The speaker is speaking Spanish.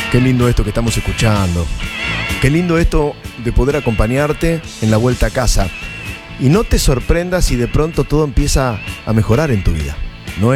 Qué lindo esto que estamos escuchando. Qué lindo esto de poder acompañarte en la vuelta a casa. Y no te sorprendas si de pronto todo empieza a mejorar en tu vida.